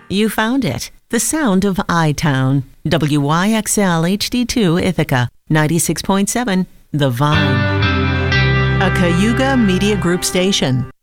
You found it. The sound of I-Town. WYXL HD2 Ithaca. 96.7 The Vine. A Cayuga Media Group station.